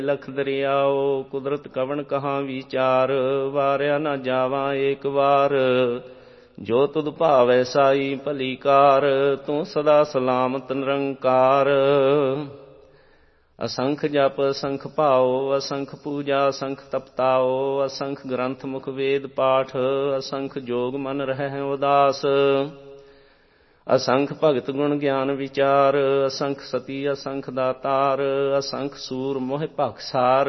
ਲਖ ਦਰਿਆਓ ਕੁਦਰਤ ਕਵਣ ਕਹਾਂ ਵਿਚਾਰ, ਵਾਰਿਆ ਨਾ ਜਾਵਾਂ ਏਕ ਵਾਰ, ਜੋ ਤੁਧ ਭਾਵੈ ਸਾਈ ਭਲੀ ਕਾਰ, ਤੂੰ ਸਦਾ ਸਲਾਮਤ ਨਿਰੰਕਾਰ। ਅਸੰਖ ਜਪ ਅਸੰਖ ਭਾਓ, ਅਸੰਖ ਪੂਜਾ ਅਸੰਖ ਤਪਤਾਓ, ਅਸੰਖ ਗ੍ਰੰਥ ਮੁਖ ਵੇਦ ਪਾਠ, ਅਸੰਖ ਜੋਗ ਮਨ ਰਹਿ ਉਦਾਸ, ਅਸੰਖ ਭਗਤ ਗੁਣ ਗਿਆਨ ਵਿਚਾਰ, ਅਸੰਖ ਸਤੀ ਅਸੰਖ ਦਾਤਾਰ, ਅਸੰਖ ਸੂਰ ਮੋਹ ਭਖਸਾਰ,